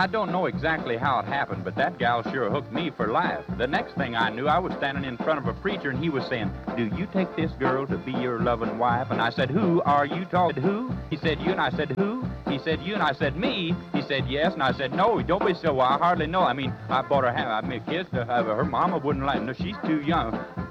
I don't know exactly how it happened, but that gal sure hooked me for life. The next thing I knew, I was standing in front of a preacher, and he was saying, "Do you take this girl to be your loving wife?" And I said, "Who are you talking to? Who?" He said, "You." And I said, "Who?" He said, "You." And I said, "Me?" He said, "Yes." And I said, "No, don't be so. I hardly know. I mean, I bought her a kiss. Her mama wouldn't like her. No, she's too young."